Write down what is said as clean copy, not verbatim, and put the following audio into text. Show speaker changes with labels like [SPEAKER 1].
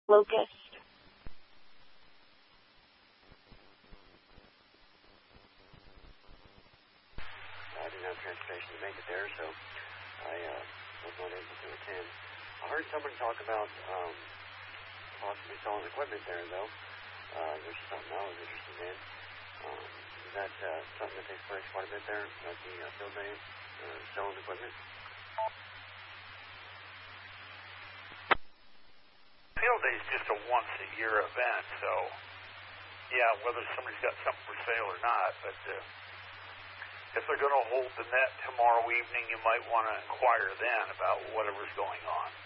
[SPEAKER 1] Locust.
[SPEAKER 2] I didn't have transportation to make it there, so I was not able to attend. I heard someone talk about possibly selling equipment there, though, which is something I was interested in. Is that something that takes place quite a bit there at the field day, selling equipment?
[SPEAKER 3] Field day is just a once-a-year event, so, yeah, whether somebody's got something for sale or not, but if they're going to hold the net tomorrow evening, you might want to inquire then about whatever's going on.